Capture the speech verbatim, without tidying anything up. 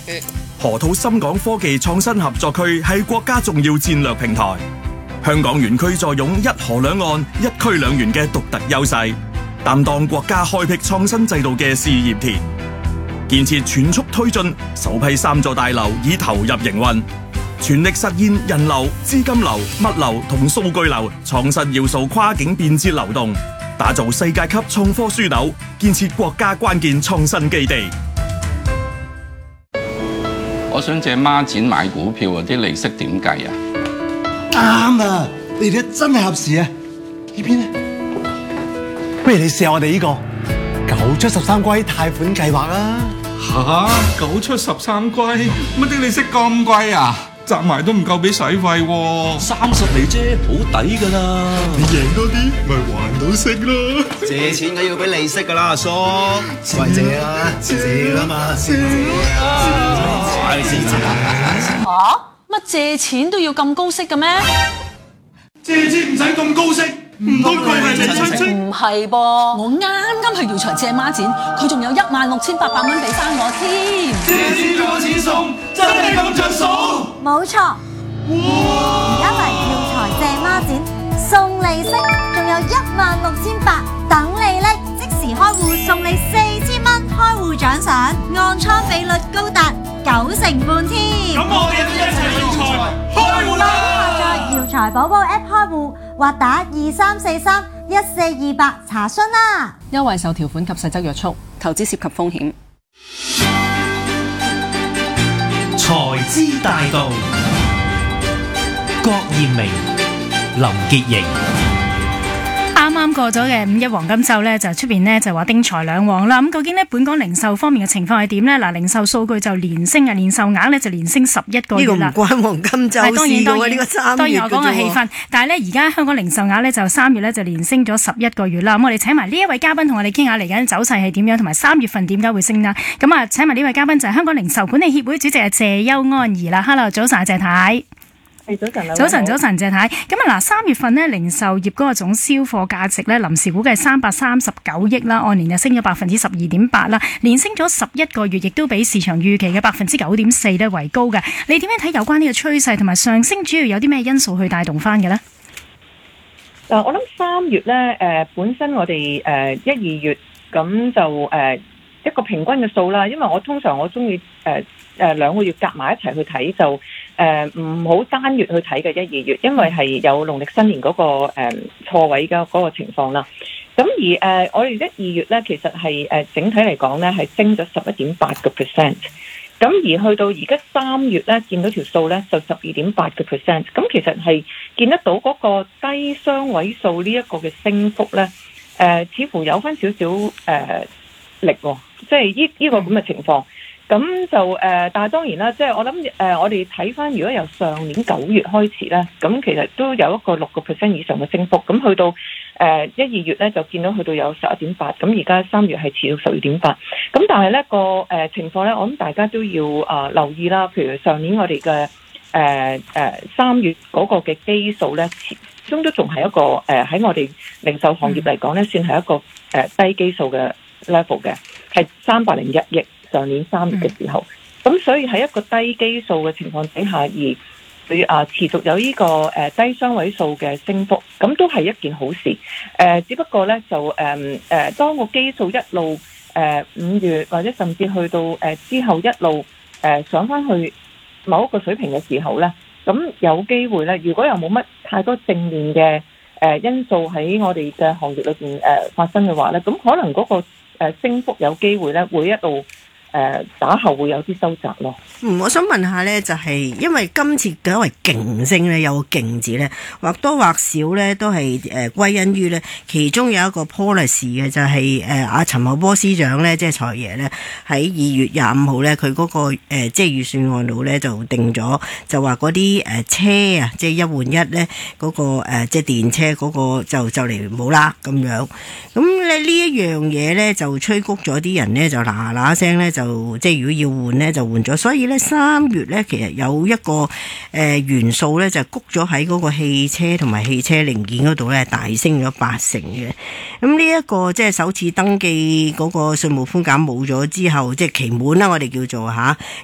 河套深港科技創新合作區係國家重要戰略平台，香港園區坐擁一河兩岸、一區兩園嘅獨特優勢，擔當國家開闢創新制度嘅試驗田。建設全速推進，首批三座大樓已投入營運，全力實現人流、資金流、物流同數據流創新要素跨境便捷流動，打造世界級創科樞紐，建設國家關鍵創新基地。 我想借孖展買股票啊，啲利息點計啊？ 啱啊！你哋真係合時啊！呢邊咧，不如你試下我哋呢個九出十三歸貸款計劃啊！ 吓，九出十三歸，乜啲利息咁貴啊？集埋都唔夠俾使費喎。 三十厘啫，好抵噶啦！ 你贏多啲，咪還到息咯。 借錢梗要俾利息噶啦，阿叔。喂，借啊，借啊嘛，借啊！ 吓？乜借錢都要咁高息嘅咩？ 借錢唔使咁高息，唔通佢係你親戚？ 唔係噃，我啱啱去耀才借孖展，佢仲有一萬六千八百蚊俾翻我添。 借錢仲有錢送，真係咁着數？ 冇錯，而家嚟耀才借孖展，送利息，仲有一萬六千八等你拎，即時開戶送你四千蚊開戶獎賞，按倉比率高達九成半添。 咁我哋都一齊耀才開戶啦！ 在耀才寶寶 App 開戶或打二三四三一四二八查詢啦。 優惠受條款及細則約束，投資涉及風險。 財資大道，郭艷明、林潔瑩。 啱啱過咗嘅五一黃金週呢，就出邊呢就話丁財兩旺啦。咁究竟呢本港零售方面嘅情況係點呢？嗱，零售數據就連升啊，零售額呢就連升十一個月啦。 呢個唔關黃金週事嘅，呢個三月。 當然我講嘅氣氛，但係呢而家香港零售額呢就三月呢就連升咗十一個月啦。咁我哋請埋呢一位嘉賓同我哋傾下嚟緊走勢係點樣，同埋三月份點解會升啦。咁啊，請埋呢位嘉賓就係香港零售管理協會主席啊謝邱安儀啦。Hello，早晨啊謝太。 係早晨， 早晨，早晨，謝太。咁啊，嗱，三月份呢，零售業嗰個總銷貨價值呢，臨時估計係三百三十九億啦，按年就升咗百分之十二點八啦，連升咗十一個月，亦都比市場預期嘅百分之九點四呢為高嘅。你點樣睇有關呢個趨勢同埋上升，主要有啲咩因素去帶動翻嘅呢？ 嗱，我諗三月呢，誒、呃，本身我哋誒一二月咁就誒、呃、一個平均嘅數啦，因為我通常我中意誒誒兩個月夾埋一齊去睇就。誒唔好單月去睇嘅一二月，因為係有農曆新年嗰、那個誒、呃、錯位嘅嗰個情況啦。咁而誒、呃、我哋一二月咧，其實係誒、呃、整體嚟講咧係升咗十一點八個 percent。咁而去到而家三月咧，見到條數咧就十二點八個 percent。咁其實係見得到嗰個低雙位數呢一個嘅升幅咧，誒、呃、似乎有翻少少誒力喎、哦，即係呢呢個咁嘅情況。咁就誒、呃，但係當然啦，即係我諗誒、呃，我哋睇翻，如果由上年九月開始咧，咁其實都有一個六個 percent 以上嘅升幅。咁去到誒一二月咧，就見到去到有十一點八。咁而家三月係持到十二點八。咁但係咧個誒、呃、情況咧，我諗大家都要啊、呃、留意啦。譬如上年我哋嘅誒誒三月嗰個嘅基數咧，始終都仲係一個誒喺、呃、我哋零售行業嚟講咧，算係一個誒、呃、低基數嘅 level 嘅，係三百零一億。上年三月嘅時候，咁、嗯、所以喺一個低基數嘅情況底下，而佢啊持續有呢、這個誒、呃、低雙位數嘅升幅，咁都係一件好事。誒、呃，只不過咧就誒誒、呃，當個基數一路誒五月或者甚至去到誒、呃、之後一路誒、呃、上翻去某一個水平嘅時候咧，咁有機會咧，如果又冇乜太多正面嘅誒、呃、因素喺我哋嘅行業裏邊誒發生嘅話咧，咁可能嗰、那個、呃、升幅有機會咧會一路。誒打後會有啲收窄咯。 嗯，我想問下咧，就係、是、因為今次較為勁升咧，有個勁字咧，或多或少咧都係誒、呃、歸因於咧，其中有一個 policy 嘅就係誒阿陳茂波司長咧，即係財爺咧，喺二月廿五號咧，佢嗰、那個、呃、即係預算案度咧就定咗，就話嗰啲誒車啊，即係一換一咧嗰、那個、呃、即係電車嗰個就就嚟冇啦咁樣。咁咧呢一樣嘢咧就催谷咗啲人咧就嗱嗱聲咧就。就即係如果要換咧就換咗，所以咧三月咧其實有一個誒、呃、元素咧就谷咗喺嗰個汽車同埋汽車零件嗰度咧大升咗八成嘅。咁呢一個即係首次登記嗰個稅務寬減冇咗之後，即係期滿啦，我哋叫做吓。